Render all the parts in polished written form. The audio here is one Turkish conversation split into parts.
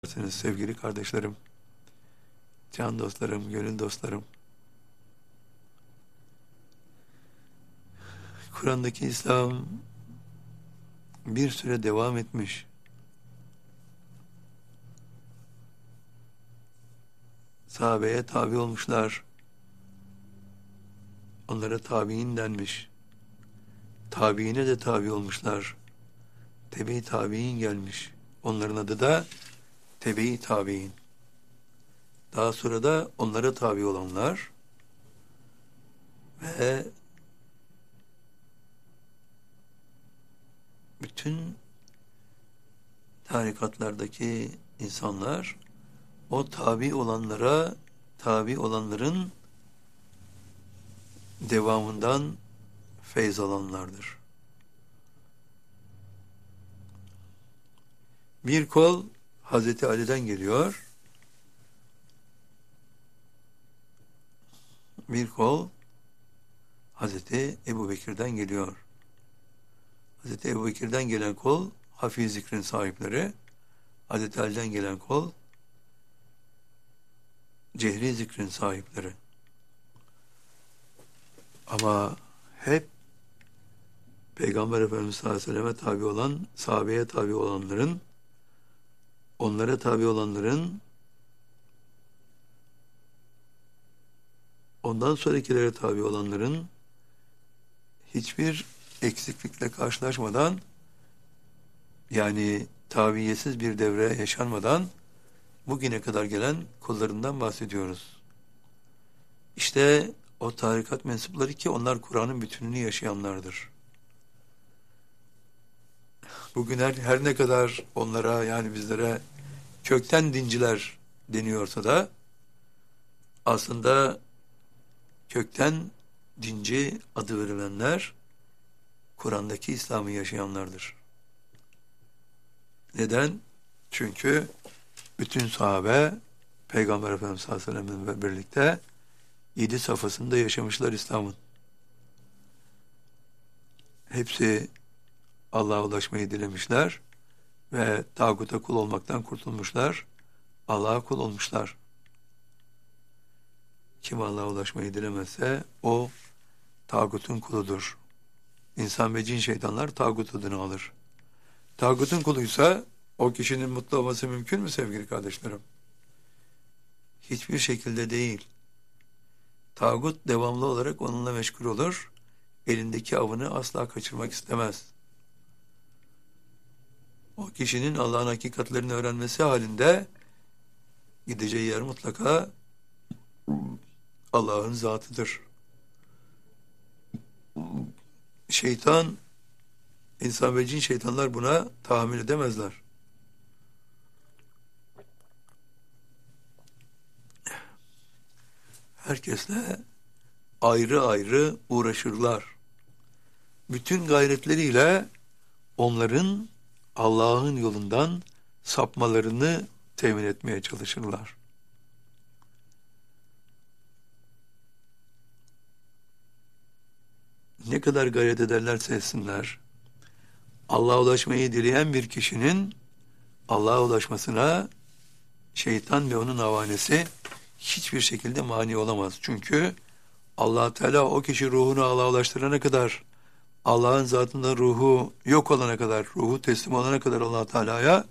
Sevgili kardeşlerim, can dostlarım, gönül dostlarım. Kur'an'daki İslam bir süre devam etmiş. Sahabeye tabi olmuşlar. Onlara tabi'in denmiş. Tabi'ine de tabi olmuşlar. Tebe-i tabi'in gelmiş. Onların adı da tebe-i tabi'in. Daha sonra da onlara tabi olanlar ve bütün tarikatlardaki insanlar o tabi olanlara, tabi olanların devamından feyz alanlardır. Bir kol Hazreti Ali'den geliyor. Bir kol Hazreti Ebubekir'den geliyor. Hazreti Ebubekir'den gelen kol Hafiz zikrin sahipleri. Hazreti Ali'den gelen kol cehri zikrin sahipleri. Ama hep Peygamber Efendimiz sallallahu aleyhi ve selleme tabi olan, sahabeye tabi olanların, onlara tabi olanların, ondan sonrakilere tabi olanların hiçbir eksiklikle karşılaşmadan, yani tabiyesiz bir devre yaşanmadan bugüne kadar gelen kullarından bahsediyoruz. İşte o tarikat mensupları ki onlar Kur'an'ın bütününü yaşayanlardır. Bugün her ne kadar onlara, yani bizlere kökten dinciler deniyorsa da aslında kökten dinci adı verilenler Kur'an'daki İslam'ı yaşayanlardır. Neden? Çünkü bütün sahabe Peygamber Efendimiz sallallahu aleyhi ve sellem'le birlikte 7 safhasında yaşamışlar İslam'ın. Hepsi Allah'a ulaşmayı dilemişler ve tağuta kul olmaktan kurtulmuşlar. Allah'a kul olmuşlar. Kim Allah'a ulaşmayı dilemezse o tağutun kuludur. İnsan ve cin şeytanlar tağut adını alır. Tağutun kuluysa o kişinin mutlu olması mümkün mü sevgili kardeşlerim? Hiçbir şekilde değil. Tağut devamlı olarak onunla meşgul olur. Elindeki avını asla kaçırmak istemez. O kişinin Allah'ın hakikatlerini öğrenmesi halinde gideceği yer mutlaka Allah'ın zatıdır. Şeytan, insan ve cin şeytanlar buna tahammül edemezler. Herkesle ayrı ayrı uğraşırlar. Bütün gayretleriyle onların Allah'ın yolundan sapmalarını temin etmeye çalışırlar. Ne kadar gayret ederlerse etsinler, Allah'a ulaşmayı dileyen bir kişinin Allah'a ulaşmasına şeytan ve onun havanesi hiçbir şekilde mani olamaz. Çünkü Allah Teala o kişi ruhunu Allah'a ulaştırana kadar, Allah'ın zatında ruhu yok olana kadar, ruhu teslim olana kadar Allah Teala'ya,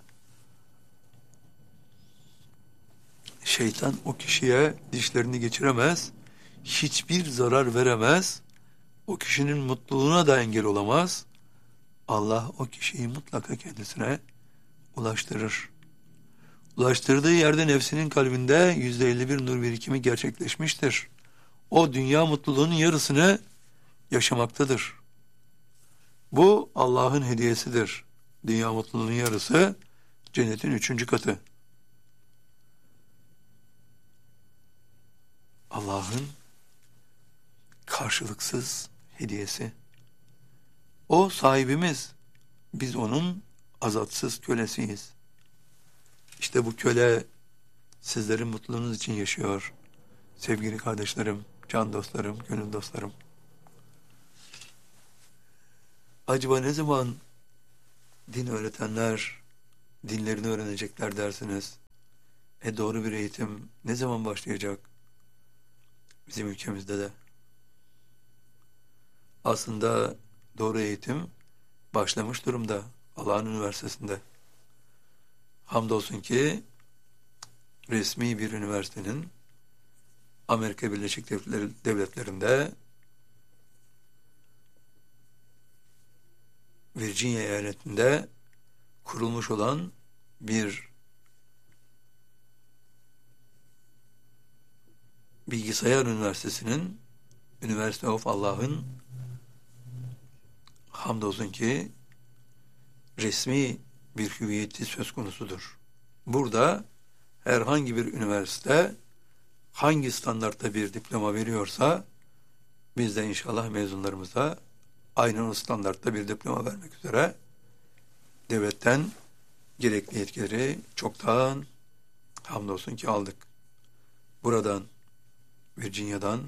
şeytan o kişiye dişlerini geçiremez, hiçbir zarar veremez, o kişinin mutluluğuna da engel olamaz. Allah o kişiyi mutlaka kendisine ulaştırır. Ulaştırdığı yerde nefsinin kalbinde %51 nur birikimi gerçekleşmiştir. O dünya mutluluğunun yarısını yaşamaktadır. Bu Allah'ın hediyesidir. Dünya mutluluğunun yarısı cennetin 3. katı. Allah'ın karşılıksız hediyesi. O sahibimiz. Biz onun azatsız kölesiyiz. İşte bu köle sizlerin mutluluğunuz için yaşıyor. Sevgili kardeşlerim, can dostlarım, gönül dostlarım. Acaba ne zaman din öğretenler dinlerini öğrenecekler dersiniz? Doğru bir eğitim ne zaman başlayacak bizim ülkemizde de? Aslında doğru eğitim başlamış durumda Allah'ın üniversitesinde. Hamdolsun ki resmi bir üniversitenin Amerika Birleşik Devletleri'nde Virginia eyaletinde kurulmuş olan bir bilgisayar üniversitesinin, University of Allah'ın hamdolsun ki resmi bir hüviyeti söz konusudur. Burada herhangi bir üniversite hangi standartta bir diploma veriyorsa biz de inşallah mezunlarımıza aynı o standartta bir diploma vermek üzere devletten gerekli yetkileri çoktan hamdolsun ki aldık. Buradan, Virginia'dan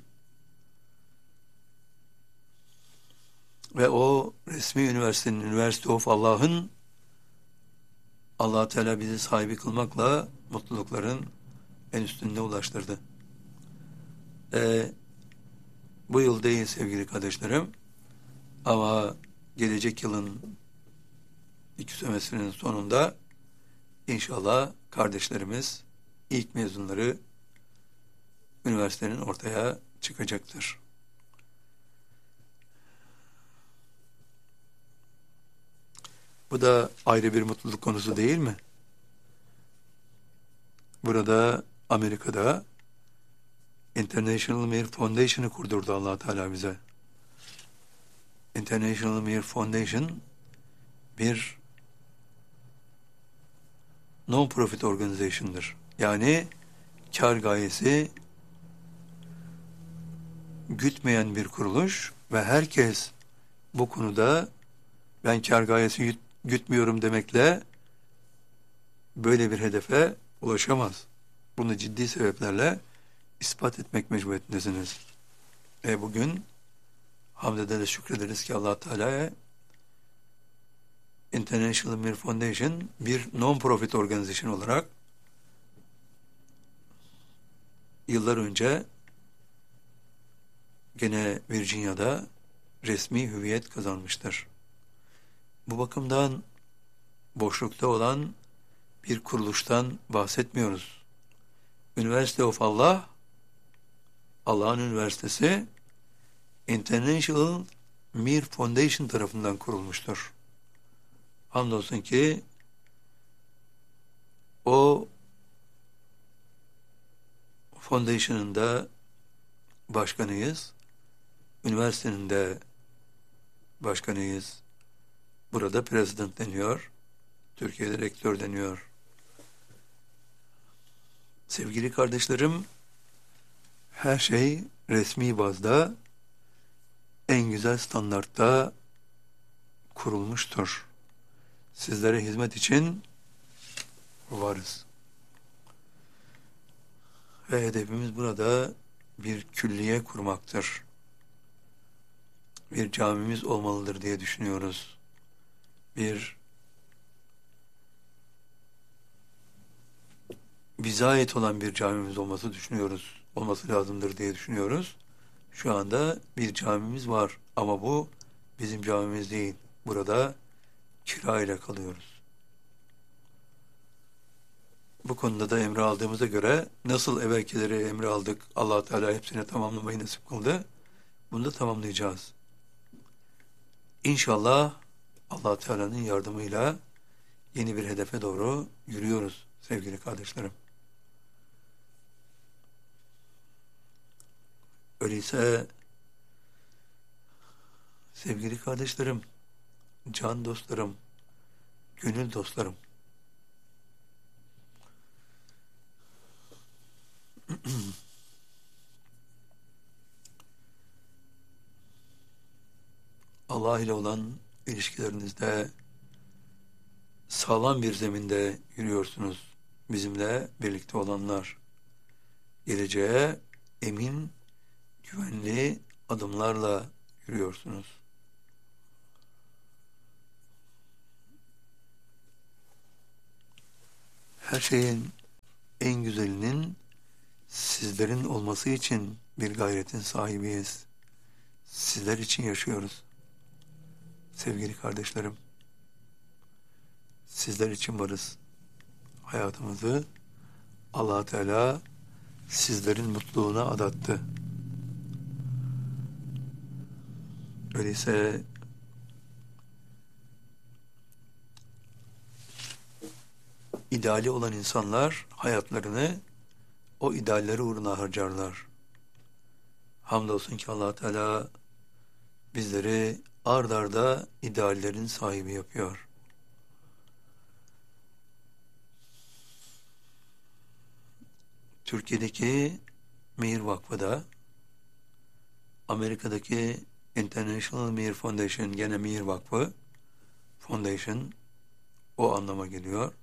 ve o resmi üniversitenin, University of Allah'ın Allah Teala bizi sahibi kılmakla mutlulukların en üstünde ulaştırdı. Bu yıl değil sevgili kardeşlerim, ama gelecek yılın ilk semestrinin sonunda inşallah kardeşlerimiz ilk mezunları üniversitenin ortaya çıkacaktır. Bu da ayrı bir mutluluk konusu değil mi? Burada Amerika'da International Mir Foundation'ı kurdurdu Allah Teala bize. International Mir Foundation bir non-profit organization'dır. Yani kar gayesi gütmeyen bir kuruluş ve herkes bu konuda ben kar gayesi gütmüyorum demekle böyle bir hedefe ulaşamaz. Bunu ciddi sebeplerle ispat etmek mecburiyetindesiniz. Bugün hamd ederiz, şükrederiz ki Allah Teala'ya International Mir Foundation bir non-profit organizasyon olarak yıllar önce gene Virginia'da resmi hüviyet kazanmıştır. Bu bakımdan boşlukta olan bir kuruluştan bahsetmiyoruz. University of Allah, Allah'ın üniversitesi International Mir Foundation tarafından kurulmuştur. Hamdolsun ki o foundation'ın da başkanıyız. Üniversitenin de başkanıyız. Burada president deniyor. Türkiye'de rektör deniyor. Sevgili kardeşlerim, her şey resmi bazda en güzel standartta kurulmuştur. Sizlere hizmet için varız. Ve hedefimiz burada bir külliye kurmaktır. Bir camimiz olmalıdır diye düşünüyoruz. Bize ait olan bir camimiz olması lazımdır diye düşünüyoruz. Şu anda bir camimiz var ama bu bizim camimiz değil. Burada kirayla kalıyoruz. Bu konuda da emri aldığımıza göre nasıl evvelkileri emri aldık, Allah Teala hepsine tamamlamayı nasip kıldı. Bunu da tamamlayacağız. İnşallah Allah Teala'nın yardımıyla yeni bir hedefe doğru yürüyoruz sevgili kardeşlerim. Öyleyse sevgili kardeşlerim, can dostlarım, gönül dostlarım, Allah ile olan ilişkilerinizde sağlam bir zeminde yürüyorsunuz. Bizimle birlikte olanlar, geleceğe emin, güvenli adımlarla yürüyorsunuz. Her şeyin en güzelinin sizlerin olması için bir gayretin sahibiyiz. Sizler için yaşıyoruz. Sevgili kardeşlerim, sizler için varız. Hayatımızı Allah Teala sizlerin mutluluğuna adattı. Öyleyse ideali olan insanlar hayatlarını o idealleri uğruna harcarlar. Hamdolsun ki Allah Teala bizleri ard arda ideallerin sahibi yapıyor. Türkiye'deki Mehir Vakfı'da, Amerika'daki International Mehir Foundation, gene Mehir Vakfı Foundation o anlama geliyor.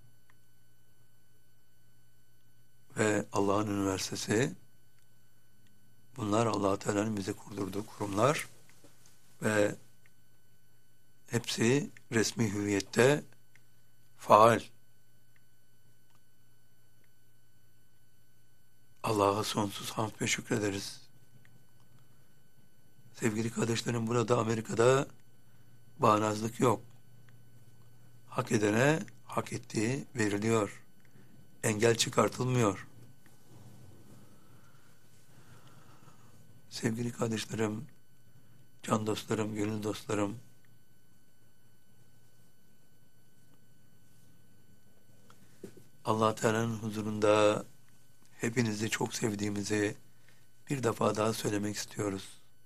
Ve Allah'ın üniversitesi, bunlar Allah Teala'nın bize kurdurduğu kurumlar ve hepsi resmi hüviyette faal. Allah'a sonsuz hamd ve şükrederiz. Sevgili kardeşlerim, burada Amerika'da bağnazlık yok. Hak edene hak ettiği veriliyor. Engel çıkartılmıyor. Sevgili kardeşlerim, can dostlarım, gönül dostlarım, Allah Teala'nın huzurunda hepinizi çok sevdiğimizi bir defa daha söylemek istiyoruz.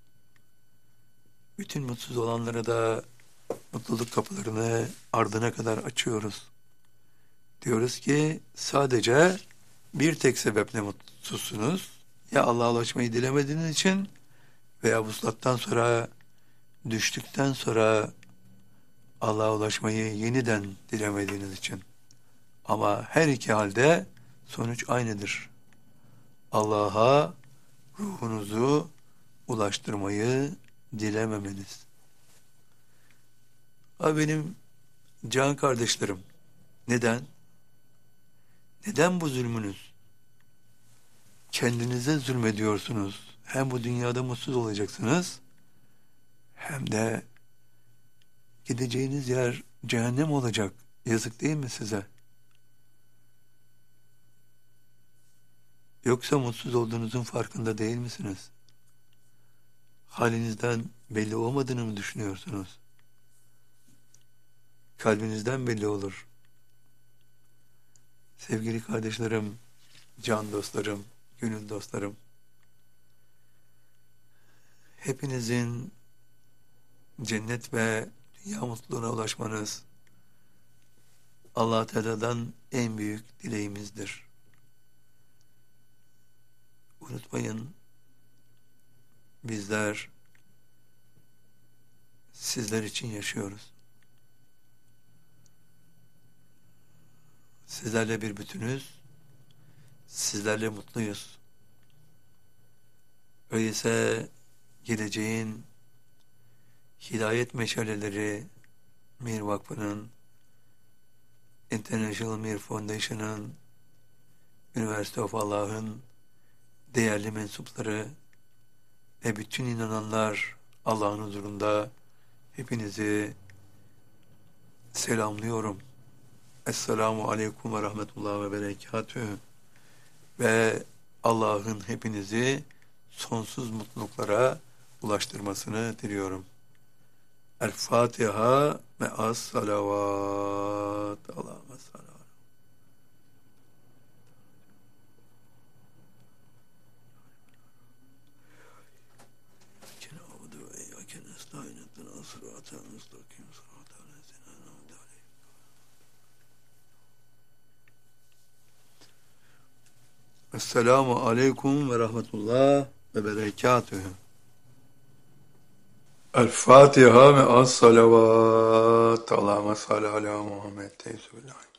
Bütün mutsuz olanlara da mutluluk kapılarını ardına kadar açıyoruz. Diyoruz ki sadece bir tek sebeple mutsuzsunuz. Ya Allah'a ulaşmayı dilemediğiniz için veya vuslattan sonra, düştükten sonra Allah'a ulaşmayı yeniden dilemediğiniz için. Ama her iki halde sonuç aynıdır. Allah'a ruhunuzu ulaştırmayı dilememeniz. Benim can kardeşlerim, neden? Neden bu zulmünüz? Kendinize zulmediyorsunuz. Hem bu dünyada mutsuz olacaksınız, hem de gideceğiniz yer cehennem olacak. Yazık değil mi size? Yoksa mutsuz olduğunuzun farkında değil misiniz? Halinizden belli olmadığını mı düşünüyorsunuz? Kalbinizden belli olur. Sevgili kardeşlerim, can dostlarım, gönül dostlarım, hepinizin cennet ve dünya mutluluğuna ulaşmanız Allah Teala'dan en büyük dileğimizdir. Unutmayın, bizler sizler için yaşıyoruz. Sizlerle bir bütünüz, sizlerle mutluyuz. Öyleyse geleceğin hidayet meşaleleri Mehir Vakfı'nın, International Mehir Foundation'ın, University of Allah'ın değerli mensupları ve bütün inananlar Allah'ın huzurunda hepinizi selamlıyorum. Esselamu Aleyküm ve Rahmetullah ve Berekatühü. Ve Allah'ın hepinizi sonsuz mutluluklara ulaştırmasını diliyorum. El Fatiha me'as salavat. Allah'ıma salavat. Esselamu Aleyküm ve Rahmetullah ve Berekatühü. El Fatiha ve as salavat. Allahümme salli ala Muhammed. Teyyüzü billahi.